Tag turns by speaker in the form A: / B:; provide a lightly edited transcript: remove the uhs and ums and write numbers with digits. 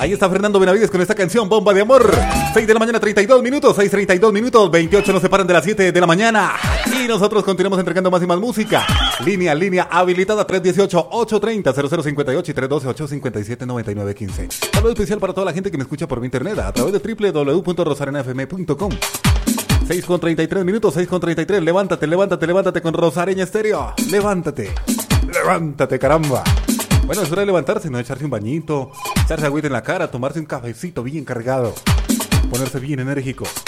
A: Ahí está Fernando Benavides con esta canción, Bomba de Amor. 6 de la mañana, 32 minutos, 6:32 minutos, 28 nos separan de las 7 de la mañana. Y nosotros continuamos entregando más y más música. Línea habilitada 318-830-0058 y 312-857-9915. Saludo especial para toda la gente que me escucha por mi internet a través de www.rosarenafm.com. 6:33 minutos, 6:33. Levántate con Rosareña Estéreo. Levántate, caramba. Bueno, es hora de levantarse, no echarse un bañito, echarse agüita en la cara, tomarse un cafecito bien cargado, ponerse bien enérgico.